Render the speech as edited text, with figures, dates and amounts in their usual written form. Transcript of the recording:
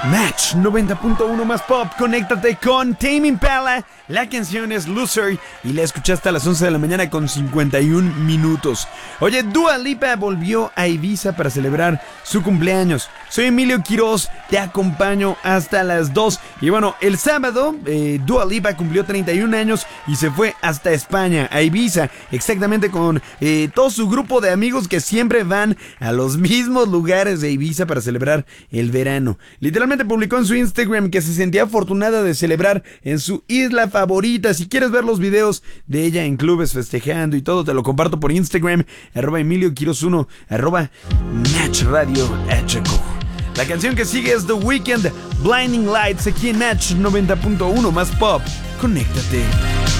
Match 90.1 más pop, conéctate con Tame Impala. La canción es Loser y la escuchaste a las 11 de la mañana con 51 minutos. Oye, Dua Lipa volvió a Ibiza para celebrar su cumpleaños. Soy Emilio Quiroz, te acompaño hasta las 2. Y bueno, el sábado Dua Lipa cumplió 31 años y se fue hasta España, a Ibiza, exactamente con todo su grupo de amigos que siempre van a los mismos lugares de Ibiza para celebrar el verano. Literalmente publicó en su Instagram que se sentía afortunada de celebrar en su isla favorita. Si quieres ver los videos de ella en clubes festejando y todo, te lo comparto por Instagram, @EmilioQuiroz1, @Match Radio HQ. La canción que sigue es The Weeknd, Blinding Lights, aquí en Match 90.1 más pop. Conéctate.